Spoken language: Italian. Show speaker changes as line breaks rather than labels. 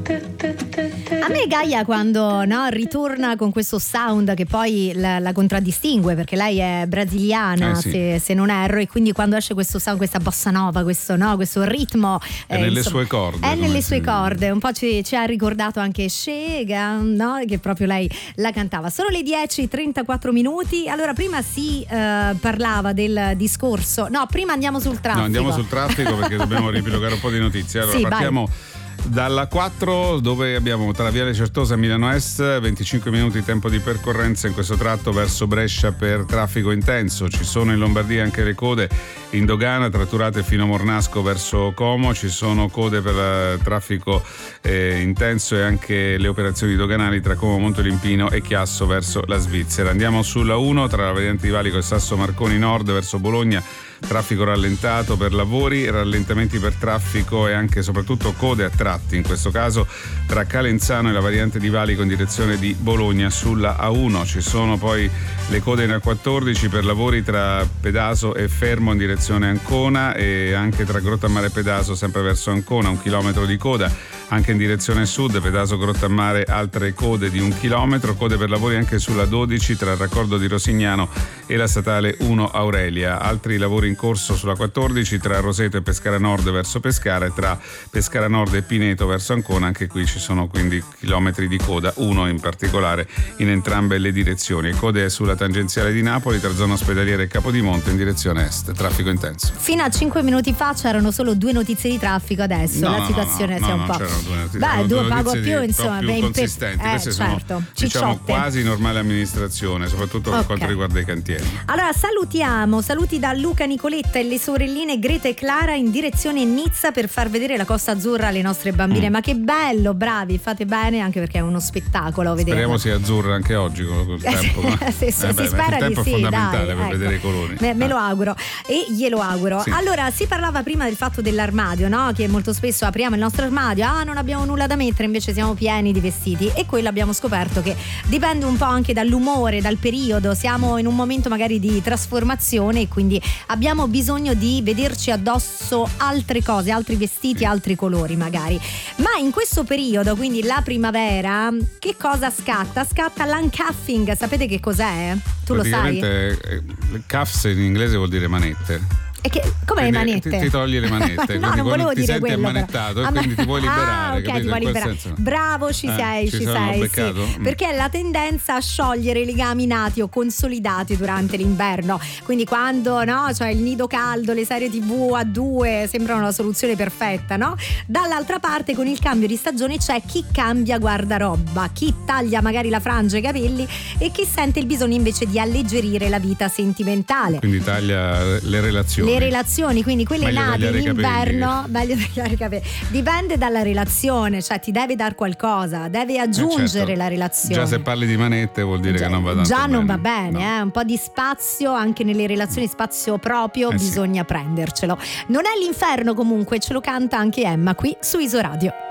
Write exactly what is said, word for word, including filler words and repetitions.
A me Gaia quando no, ritorna con questo sound che poi la, la contraddistingue, perché lei è brasiliana,
eh sì.
se, se non erro, e quindi quando esce questo sound, questa bossa nova, questo, no, questo ritmo
è eh, nelle insomma, sue corde,
è nelle sue corde, un po' ci, ci ha ricordato anche Scega, no? Che proprio lei la cantava. Sono le dieci e trentaquattro minuti. Allora prima si eh, parlava del discorso, no, prima andiamo sul traffico.
No, andiamo sul traffico perché dobbiamo riepilogare un po' di notizie. Allora
sì,
partiamo
vai.
Dalla quattro, dove abbiamo tra Viale Certosa e Milano Est venticinque minuti tempo di percorrenza in questo tratto verso Brescia per traffico intenso. Ci sono in Lombardia anche le code in dogana, tratturate fino a Mornasco verso Como. Ci sono code per traffico eh, intenso e anche le operazioni doganali tra Como, Montolimpino e Chiasso verso la Svizzera. Andiamo sulla uno tra la variante di Valico e Sasso Marconi Nord verso Bologna. Traffico rallentato per lavori, rallentamenti per traffico e anche e soprattutto code a tratti, in questo caso tra Calenzano e la variante di Valico in direzione di Bologna sulla A uno. Ci sono poi le code in A quattordici per lavori tra Pedaso e Fermo in direzione Ancona e anche tra Grottammare e Pedaso sempre verso Ancona, un chilometro di coda. Anche in direzione sud, Pedaso Grottammare, altre code di un chilometro, code per lavori anche sulla dodici tra il raccordo di Rosignano e la statale uno Aurelia. Altri lavori in corso sulla quattordici tra Roseto e Pescara Nord verso Pescara e tra Pescara Nord e Pineto verso Ancona. Anche qui ci sono quindi chilometri di coda, uno in particolare in entrambe le direzioni. Code sulla tangenziale di Napoli tra zona ospedaliera e Capodimonte in direzione est, traffico intenso.
Fino a cinque minuti fa c'erano solo due notizie di traffico, adesso
no,
la
no,
situazione
no,
si è
no,
un po'.
Due notizie,
Beh, due pago più,
di,
insomma,
più
ben
consistenti.
Eh,
Queste
certo.
sono diciamo quasi normale amministrazione, soprattutto per
okay.
quanto riguarda i cantieri.
Allora salutiamo, saluti da Luca Nicoletta e le sorelline Greta e Clara in direzione Nizza per far vedere la Costa Azzurra alle nostre bambine. Mm. Ma che bello, bravi, fate bene, anche perché è uno spettacolo vedere.
Speriamo sia azzurra anche oggi con il tempo.
sì, sì,
eh
si
beh,
spera
il tempo
di
è
sì,
fondamentale
dai,
per
ecco.
vedere i colori.
Me, me
eh.
lo auguro e glielo auguro.
Sì.
Allora si parlava prima del fatto dell'armadio, no? Che molto spesso apriamo il nostro armadio, ah non abbiamo nulla da mettere, invece siamo pieni di vestiti, e quello abbiamo scoperto che dipende un po' anche dall'umore, dal periodo. Siamo in un momento magari di trasformazione e quindi abbiamo bisogno di vederci addosso altre cose, altri vestiti, altri colori magari. Ma in questo periodo, quindi la primavera, che cosa scatta? Scatta l'uncuffing. Sapete che cos'è? Tu lo sai?
Praticamente cuffs in inglese vuol dire manette.
E che, come
quindi
le manette?
Ti, ti togli le manette,
no,
quindi
non volevo
ti
dire
senti
quello,
ammanettato
però.
e quindi ti vuoi liberare.
Ah, ok,
capito?
ti vuoi liberare.
Senso...
Bravo, ci
eh,
sei,
ci,
ci
sono
sei.
beccato?
Sì.
Mm.
Perché è la tendenza a sciogliere i legami nati o consolidati durante l'inverno. Quindi quando no, cioè il nido caldo, le serie tivù a due sembrano la soluzione perfetta, no? Dall'altra parte, con il cambio di stagione, c'è chi cambia guardaroba, chi taglia magari la frangia e i capelli e chi sente il bisogno invece di alleggerire la vita sentimentale.
Quindi taglia le relazioni.
Le relazioni, quindi quelle
meglio
nate in inverno,
capelli.
meglio tagliare i capelli. Dipende dalla relazione, cioè ti deve dar qualcosa, deve aggiungere
eh certo.
la relazione.
Già se parli di manette vuol dire
già,
che non va tanto
già
bene.
non va bene,
no.
eh? Un po' di spazio anche nelle relazioni, spazio proprio,
eh
bisogna
sì.
prendercelo. Non è l'inferno comunque, ce lo canta anche Emma qui su Isoradio.